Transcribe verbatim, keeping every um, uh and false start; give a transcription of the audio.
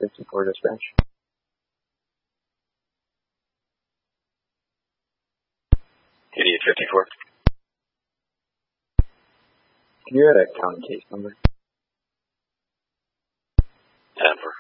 fifty-four dispatch. Idiot fifty-four. Can you add a county case number? ten for